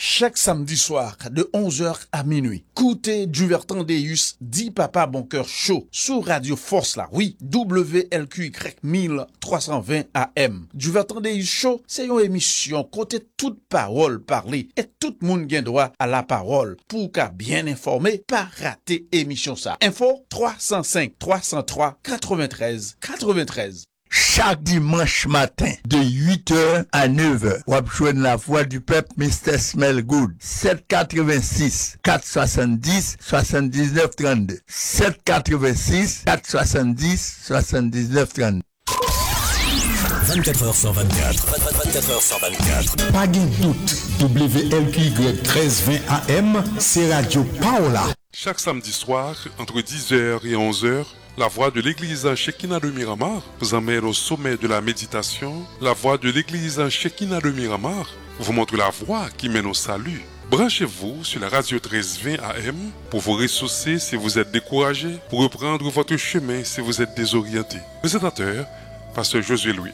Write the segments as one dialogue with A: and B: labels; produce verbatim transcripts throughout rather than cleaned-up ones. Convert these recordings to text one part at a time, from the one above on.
A: chaque samedi soir de onze heures à minuit. Coutez Duvertan Deus, dit Papa Bon Cœur Show, sur Radio Force là, oui, W L Q Y mille trois cent vingt A M. Duvertan Deus Show, c'est une émission côté toute parole parlée et tout le monde a droit à la parole pour qu'à bien informer, pas rater émission ça. Info trois cent cinq trois cent trois quatre-vingt-treize quatre-vingt-treize.
B: Chaque dimanche matin, de huit heures à neuf heures, vous joignez la voix du peuple, mister Smell Good. sept quatre-vingt-six quatre cent soixante-dix soixante-dix-neuf trente-deux. sept quatre-vingt-six quatre cent soixante-dix soixante-dix-neuf trente-deux.
C: vingt-quatre heures sur vingt-quatre. vingt-quatre heures sur vingt-quatre.
D: Pas de doute. W L Q Y treize vingt A M, c'est Radio Paola.
E: Chaque samedi soir, entre dix heures et onze heures, la voix de l'église Shekinah de Miramar vous emmène au sommet de la méditation. La voix de l'église Shekinah de Miramar vous montre la voie qui mène au salut. Branchez-vous sur la radio treize vingt A M pour vous ressourcer si vous êtes découragé, pour reprendre votre chemin si vous êtes désorienté. Présentateur, Pasteur Josué Louis.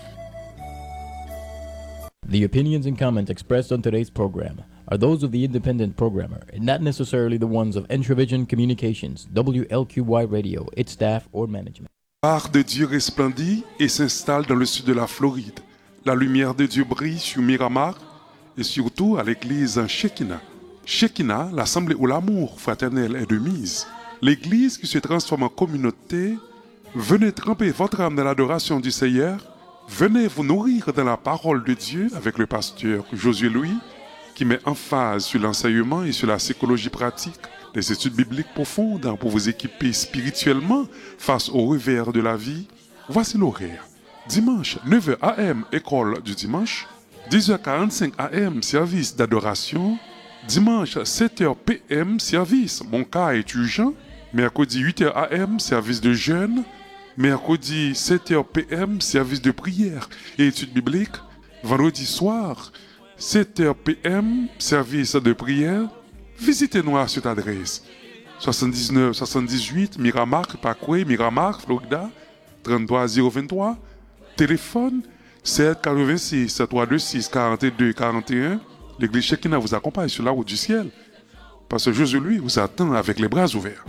F: The opinions and comments expressed on today's program are those of the independent programmer and not necessarily the ones of Entravision Communications, W L Q Y Radio, its staff, or management.
E: La gloire de Dieu resplendit et s'installe dans le sud de la Floride. La lumière de Dieu brille sur Miramar et surtout à l'église Shekinah. Shekinah, l'assemblée où l'amour fraternel est de mise. L'église qui se transforme en communauté. Venez tremper votre âme dans l'adoration du Seigneur. Venez vous nourrir dans la parole de Dieu avec le pasteur Josué Louis, qui met emphase sur l'enseignement et sur la psychologie pratique, des études bibliques profondes pour vous équiper spirituellement face au revers de la vie. Voici l'horaire. Dimanche, neuf heures A M, école du dimanche. dix heures quarante-cinq A M, service d'adoration. Dimanche, sept heures P M, service Mon cas est urgent. Mercredi, huit heures A M, service de jeûne. Mercredi, sept heures P M, service de prière et études bibliques. Vendredi soir, sept heures P M, service de prière. Visitez-nous à cette adresse. soixante-dix-neuf soixante-dix-huit Miramar, Parkway, Miramar, Florida, trente-trois zéro vingt-trois. Téléphone sept quatre-vingt-six trois deux six quarante-deux quarante et un. L'église Shekinah vous accompagne sur la route du ciel. Parce que Jésus, lui, vous attend avec les bras ouverts.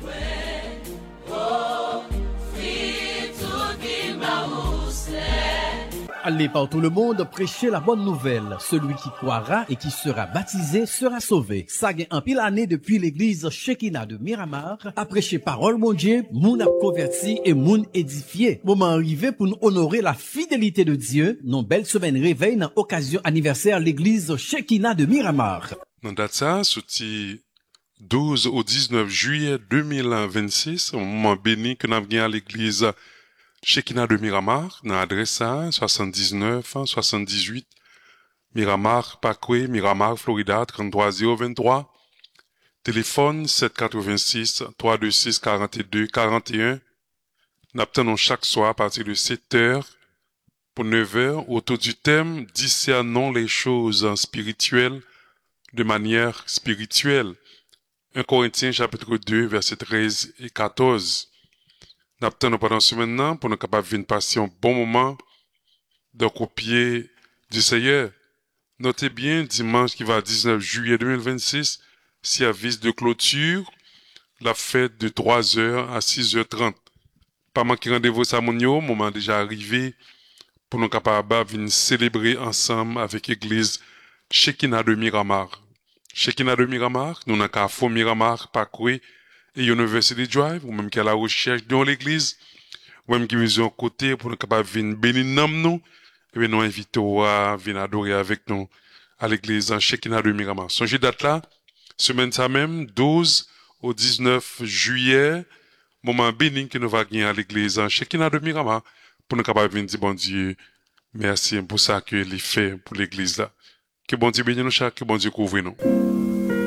G: Allez par tout le monde, prêchez la bonne nouvelle. Celui qui croira et qui sera baptisé sera sauvé. Ça gagne un pile année depuis l'église Shekinah de Miramar, à prêcher parole mon Dieu, moun a converti et moun édifié. Moment arrivé pour nous honorer la fidélité de Dieu. Non belle semaine réveil dans occasion anniversaire l'église Shekinah de Miramar.
E: Dans date ça, sorti douze au dix-neuf juillet deux mille vingt-six, un moment béni que nous avons gagné à l'église Shekinah de Miramar, dans l'adresse soixante-dix-neuf soixante-dix-huit Miramar, Parkway, Miramar, Florida, trente-trois zéro vingt-trois. Téléphone sept quatre-vingt-six trois deux six quarante-deux quarante et un. Nous attendons chaque soir à partir de sept heures pour neuf heures autour du thème « Discernons les choses spirituelles de manière spirituelle ». un Corinthiens chapitre deux versets treize et quatorze. Nous attendons pendant ce maintenant pour nous capables de passer un bon moment de copier du Seigneur. Notez bien, dimanche qui va dix-neuf juillet deux mille vingt-six, service de clôture, la fête de trois heures à six heures trente. Pas manquer rendez-vous Samonio, moment déjà arrivé pour nous capables de célébrer ensemble avec l'église Shekinah de Miramar. Shekinah de Miramar, nous n'avons qu'à Faux Miramar, Parkway et University Drive, ou même qu'à la recherche dans l'église, ou même qui nous ont côté pour nous capables de venir bénir nous, et bien nous invitons à venir adorer avec nous à l'église Shekinah de Miramar. Songez date là, semaine ça même, douze au dix-neuf juillet, moment béni que nous va gagner à l'église Shekinah de Miramar, pour nous capables de venir dire bon Dieu, merci pour ça que il fait pour l'église là. Que bon Dieu bénisse nous chaque, que bon Dieu couvre nous.